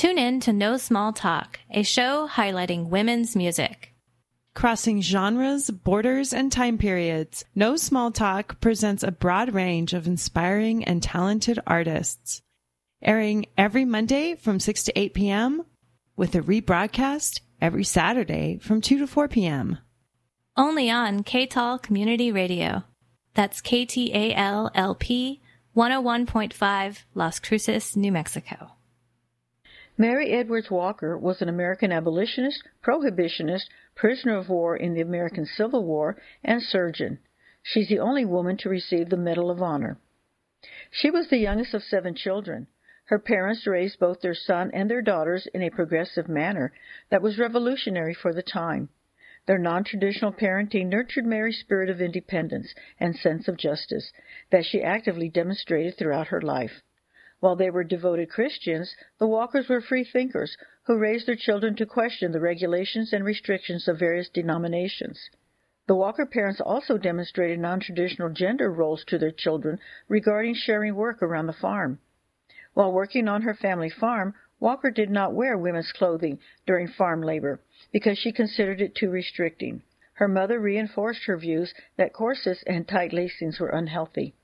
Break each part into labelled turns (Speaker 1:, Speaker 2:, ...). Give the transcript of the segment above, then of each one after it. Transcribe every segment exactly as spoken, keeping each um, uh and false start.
Speaker 1: Tune in to No Small Talk, a show highlighting women's music.
Speaker 2: Crossing genres, borders, and time periods, No Small Talk presents a broad range of inspiring and talented artists. Airing every Monday from six to eight p.m., with a rebroadcast every Saturday from two to four p.m.
Speaker 1: Only on K T A L Community Radio. That's K T A L L P one oh one point five, Las Cruces, New Mexico.
Speaker 3: Mary Edwards Walker was an American abolitionist, prohibitionist, prisoner of war in the American Civil War, and surgeon. She's the only woman to receive the Medal of Honor. She was the youngest of seven children. Her parents raised both their son and their daughters in a progressive manner that was revolutionary for the time. Their non-traditional parenting nurtured Mary's spirit of independence and sense of justice that she actively demonstrated throughout her life. While they were devoted Christians, the Walkers were free thinkers who raised their children to question the regulations and restrictions of various denominations. The Walker parents also demonstrated non-traditional gender roles to their children regarding sharing work around the farm. While working on her family farm, Walker did not wear women's clothing during farm labor because she considered it too restricting. Her mother reinforced her views that corsets and tight lacings were unhealthy.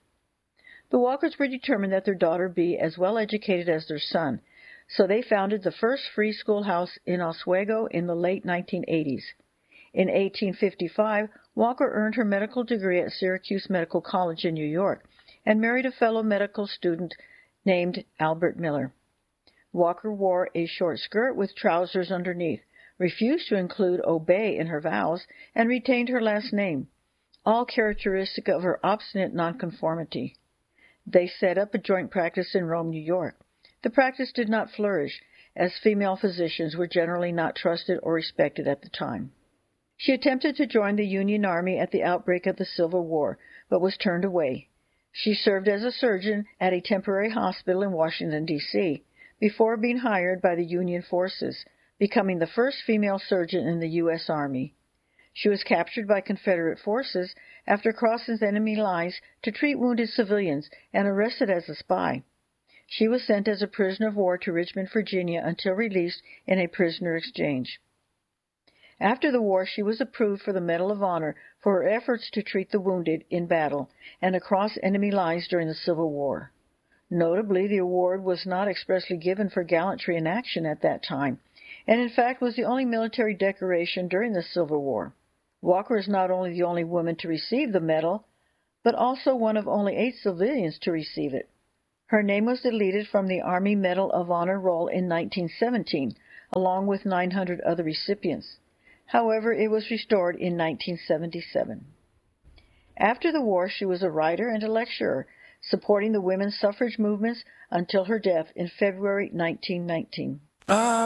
Speaker 3: The Walkers were determined that their daughter be as well educated as their son, so they founded the first free schoolhouse in Oswego in the late nineteen eighties. In eighteen fifty-five, Walker earned her medical degree at Syracuse Medical College in New York and married a fellow medical student named Albert Miller. Walker wore a short skirt with trousers underneath, refused to include obey in her vows, and retained her last name, all characteristic of her obstinate nonconformity. They set up a joint practice in Rome, New York. The practice did not flourish, as female physicians were generally not trusted or respected at the time. She attempted to join the Union Army at the outbreak of the Civil War, but was turned away. She served as a surgeon at a temporary hospital in Washington, D C, before being hired by the Union forces, becoming the first female surgeon in the U S Army. She was captured by Confederate forces after crossing enemy lines to treat wounded civilians and arrested as a spy. She was sent as a prisoner of war to Richmond, Virginia, until released in a prisoner exchange. After the war, she was approved for the Medal of Honor for her efforts to treat the wounded in battle and across enemy lines during the Civil War. Notably, the award was not expressly given for gallantry in action at that time, and in fact was the only military decoration during the Civil War. Walker is not only the only woman to receive the medal, but also one of only eight civilians to receive it. Her name was deleted from the Army Medal of Honor roll in nineteen seventeen, along with nine hundred other recipients. However, it was restored in nineteen seventy-seven. After the war, she was a writer and a lecturer, supporting the women's suffrage movements until her death in February nineteen nineteen.
Speaker 4: I